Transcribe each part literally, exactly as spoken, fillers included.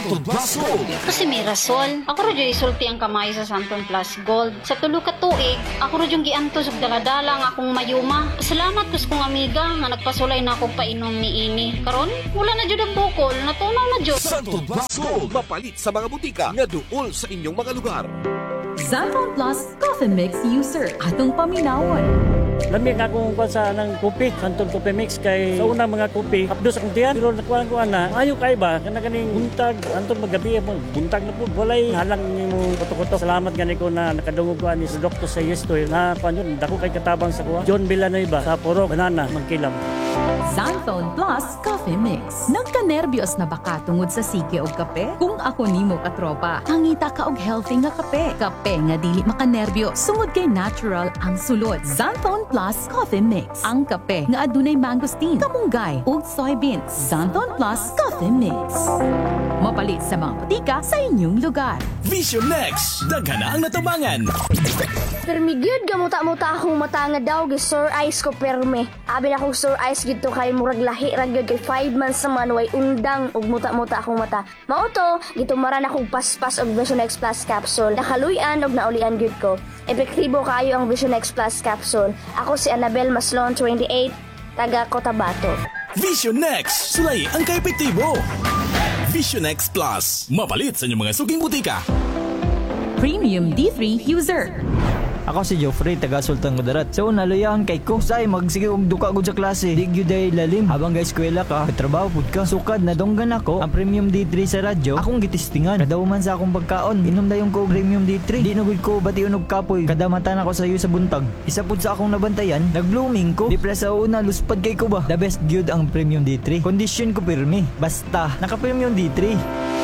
Santon Plus Gold. Kasi may rasol. Ako rin yung isulti ang kamay sa Santon Plus Gold. Sa tulo ka tuig, ako rin yung giantos ug daladala nga akong mayuma. Salamat kus kong amiga nga nagpasulay na akong painom ni ini. Karon, wala na jud ang bukol, natunaw na jud. Santon Plus Gold. Mapalit sa mga butika nga duol sa inyong mga lugar. Santon Plus Coffee Mix User. Atong paminawon. Lami nga akong kuha sa ng kopi, Santon Coffee Mix, kay sa unang mga kopi, hapdos akong tiyan, pero nakuha ko na, ayaw kay ba, kana kaning buntag, antong magabi mo, buntag na po, walay halang ni mo kuto-kuto. Salamat gani ko na nakadungog ko ani sa doktor sa Yestoy, na kuha yun, dako kay katabang sa kuha. John Villanueva, sa Purok, Banana, Magkilam. Santon Plus Coffee Mix. Nagka-nervyos na baka tungod sa sige og kape? Kung ako nimo katropa, hangita ka og healthy nga kape. Kape nga dili makanerbyo, sungod kay natural ang sulod. Santon Plus Coffee Mix. Ang kape nga adunay mangosteen, kamunggay ug soybeans. Santon Plus Coffee Mix. Mapalit sa mga butika sa inyong lugar. Vision Next, daghan na ang natabangan. Permigyod gamuta-muta akong mata nga daw gi Sir Ice ko perme. Abi na akong Sir Ice gito kay murag lahi ra gyud kay five months naman way undang ug muta-muta akong mata. Mao to, gitumaran akong paspas og Vision X Plus capsule. Nakaluyan og naulian gyud ko. Epektibo kaayo ang Vision X Plus capsule. Ako si Annabel Maslon, twenty-eight, taga Cotabato. Vision Next, sulay ang kaepektibo. Vision X Plus, mapalit sa inyong mga suking butika. Premium D three User. Ako si Geoffrey, taga Sultan Kudarat. So, naluyahan kay ko. Say, magsige og duka ko sa klase. Di gyud ay lalim. Habang guys, eskwela ka, trabaho pud ka. Sukad, nadonggan ako. Ang Premium D three sa radyo, akong gitistingan. Kadaw man sa akong pagkaon. Inom dayon ko Premium D three. Di nagud ko bati unog kapoy. Kadamatan ako sa iyo sa buntag. Isa pud sa akong nabantayan, nag-blooming ko. Di pala sa una, luspad kay ko ba? The best gyud ang Premium D three. Condition ko pirmi. Basta, naka Premium D three.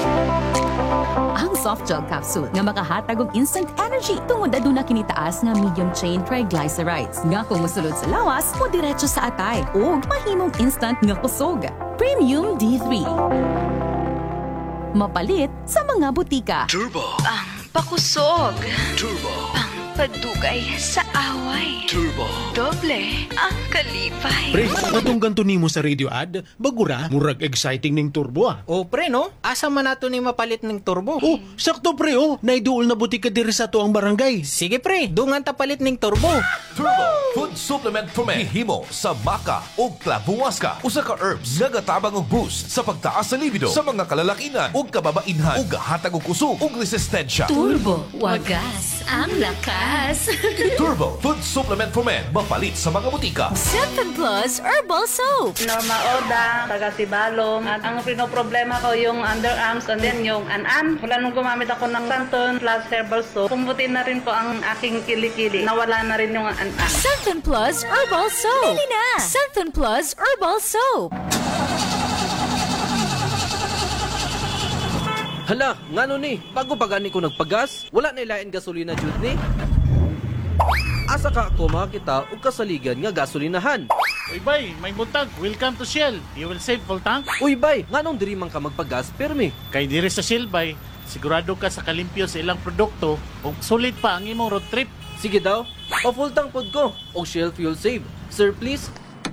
Ang soft gel capsule nga makahatag og instant energy tungod aduna kini taas nga medium chain triglycerides nga kung mosulod sa lawas mo diretso sa atay ug mahimong instant nga kusog. Premium D three. Mapalit sa mga butika. Turbo. Ang pakusog. Turbo. Ang padugay sa away. Turbo. Doble ang kalipay. Pre, katong ganto nimo sa radio ad, bagura, murag exciting ning turbo ah. O pre no, asa man nato ni mapalit ng turbo? Oh, sakto pre oh, naiduol na butika diri sa tuang barangay. Sige pre, dungan ta palit ning turbo. Turbo Food Supplement for Men. Hihimo sa maca o klabuwaska. Usa ka herbs nga gatabang og boost sa pagtaas sa libido sa mga kalalakinan ug kababainhan ug gahatag og kusog ug resistensya. Turbo, wagas ang lakas. Turbo Food Supplement for Men. Mapalit sa mga butika. Seven Plus Herbal Soap. Norma Oda, taga Sibalong. At ang pinoproblema ko yung underarms and then yung an-an. Wala nung gumamit ako ng Santon Plus Herbal Soap. Pumbutin na rin po ang aking kilikili. Nawala na rin yung an-an. Santon Plus Herbal Soap. Bili na! Santon Plus Herbal Soap. Hala, ngano ni? Bago pa gani ko nagpagas, wala na ilain gasolina jud ni. Asa ka ako makakita og kasaligan nga gasolinahan. Uy bay, may buntag. Welcome to Shell. You will save full tank. Uy bay, nganong diri man ka magpagas permi? Kay diri sa Shell bay, sigurado ka sa kalimpyo sa ilang produkto ug sulit pa ang imong road trip. Sige daw, o full tank pod ko og Shell Fuel Save. Sir please.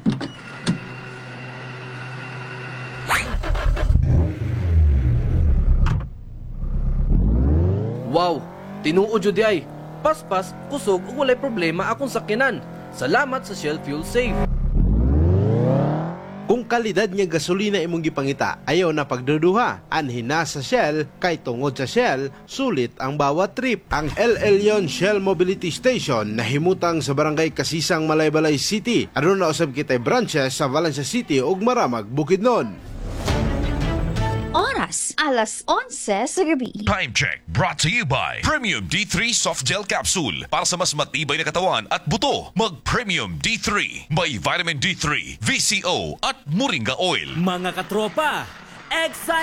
Wow, tinuod jud ay. Paspas, kusog ug walay problema akong sakyanan. Salamat sa Shell Fuel Save. Kung kalidad nga gasolina imong gipangita, ayaw na pagduduha. Anhin na sa Shell, kay tungod sa Shell, sulit ang bawat trip. Ang El Elyon Shell Mobility Station nahimutang sa Barangay Kasisang, Malaybalay City. Aron na usab kitay branches sa Valencia City ug Maramag, Bukidnon. Oras, alas onse sa gabi. Time check brought to you by Premium D three Soft Gel Capsule. Para sa mas matibay na katawan at buto, mag Premium D three. May vitamin D three, V C O at Moringa Oil. Mga katropa, excited!